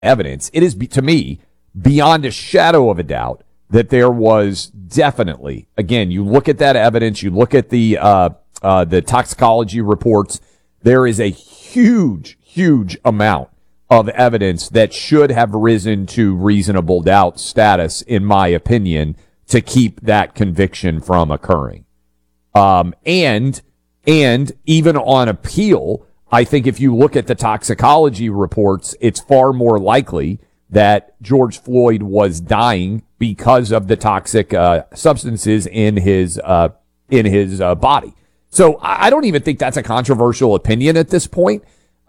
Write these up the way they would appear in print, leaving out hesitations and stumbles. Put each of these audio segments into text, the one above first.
evidence. It is, to me, beyond a shadow of a doubt that there was definitely, again, you look at that evidence, you look at the toxicology reports, there is a huge, huge amount of evidence that should have risen to reasonable doubt status, in my opinion, to keep that conviction from occurring. And even on appeal, I think if you look at the toxicology reports, it's far more likely that George Floyd was dying because of the toxic substances in his body. So I don't even think that's a controversial opinion at this point.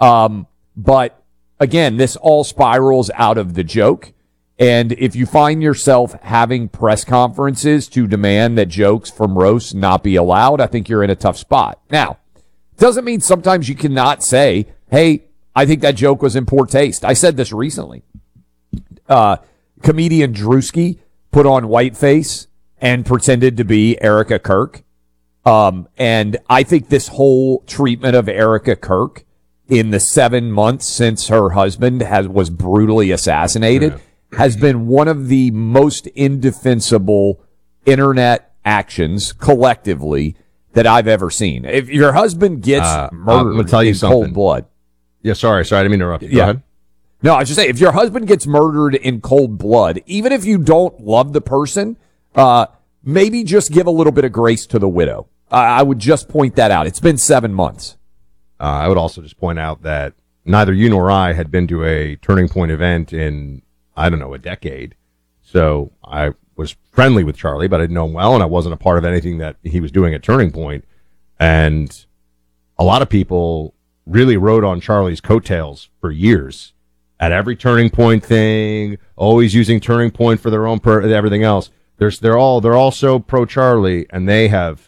But again, this all spirals out of the joke. And if you find yourself having press conferences to demand that jokes from roasts not be allowed, I think you're in a tough spot. Now, doesn't mean sometimes you cannot say, hey, I think that joke was in poor taste. I said this recently. Comedian Drewski put on whiteface and pretended to be Erica Kirk. And I think this whole treatment of Erica Kirk in the 7 months since her husband was brutally assassinated has been one of the most indefensible internet actions collectively that I've ever seen. If your husband gets murdered in cold blood. Yeah, sorry, I didn't mean to interrupt you. Go ahead. No, I was just saying, if your husband gets murdered in cold blood, even if you don't love the person, maybe just give a little bit of grace to the widow. I would just point that out. It's been 7 months. I would also just point out that neither you nor I had been to a Turning Point event in, I don't know, a decade. So I was friendly with Charlie, but I didn't know him well, and I wasn't a part of anything that he was doing at Turning Point. And a lot of people really rode on Charlie's coattails for years at every Turning Point thing, always using Turning Point for their own everything else. They're all so pro Charlie, and they have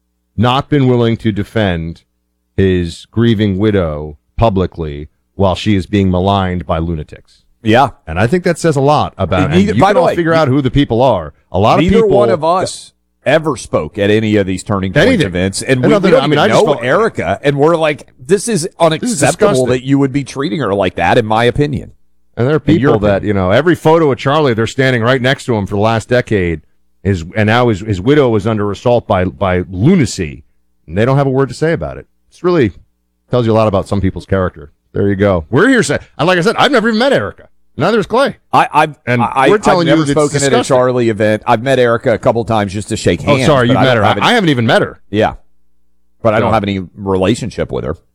not been willing to defend his grieving widow publicly while she is being maligned by lunatics. Yeah. And I think that says a lot about it. You can all figure out who the people are. A lot of people. Neither one of us ever spoke at any of these Turning Point events. And we don't even know Erica. And we're like, this is unacceptable that you would be treating her like that, in my opinion. And there are people that, every photo of Charlie, they're standing right next to him for the last decade. And now his widow is under assault by lunacy. And they don't have a word to say about it. It's really tells you a lot about some people's character. There you go. We're here. Like I said, I've never even met Erica. Neither has Clay. I've never spoken at a Charlie event. I've met Erica a couple times just to shake hands. Oh, sorry, you met her. I haven't even met her. Yeah, but I don't have any relationship with her.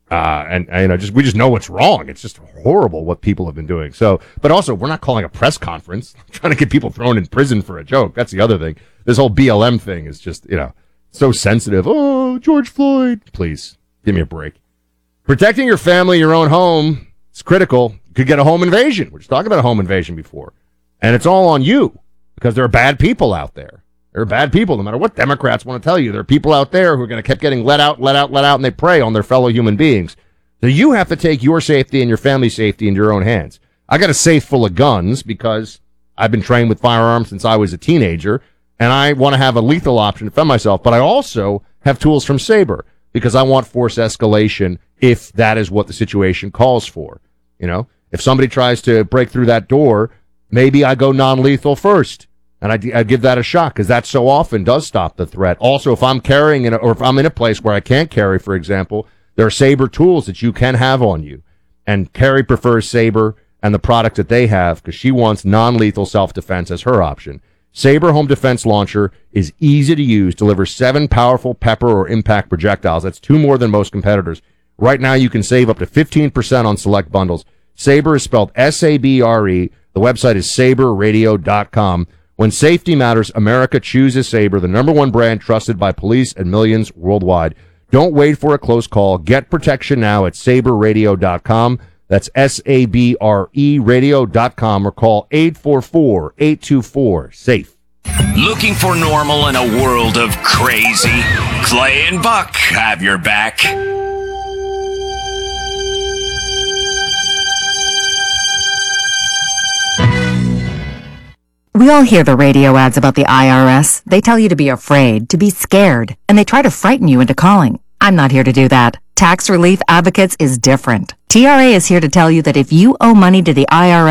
And we just know what's wrong. It's just horrible what people have been doing. So, but also, we're not calling a press conference trying to get people thrown in prison for a joke. That's the other thing. This whole BLM thing is just so sensitive. Oh, George Floyd, please give me a break. Protecting your family, your own home, is critical. You could get a home invasion. We're just talking about a home invasion before. And it's all on you because there are bad people out there. There are bad people, no matter what Democrats want to tell you. There are people out there who are going to keep getting let out, and they prey on their fellow human beings. So you have to take your safety and your family's safety into your own hands. I got a safe full of guns because I've been trained with firearms since I was a teenager, and I want to have a lethal option to defend myself. But I also have tools from Sabre because I want force escalation if that is what the situation calls for. If somebody tries to break through that door, maybe I go non-lethal first. And I give that a shot because that so often does stop the threat. Also, if I'm carrying or if I'm in a place where I can't carry, for example, there are Sabre tools that you can have on you. And Carrie prefers Sabre and the product that they have because she wants non-lethal self-defense as her option. Sabre Home Defense Launcher is easy to use, delivers 7 powerful pepper or impact projectiles. That's 2 more than most competitors. Right now, you can save up to 15% on select bundles. Sabre is spelled S-A-B-R-E. The website is SaberRadio.com. When safety matters, America chooses Sabre, the #1 brand trusted by police and millions worldwide. Don't wait for a close call. Get protection now at SaberRadio.com. That's S-A-B-R-E radio.com or call 844-824-SAFE. Looking for normal in a world of crazy? Clay and Buck have your back. We all hear the radio ads about the IRS. They tell you to be afraid, to be scared, and they try to frighten you into calling. I'm not here to do that. Tax Relief Advocates is different. TRA is here to tell you that if you owe money to the IRS,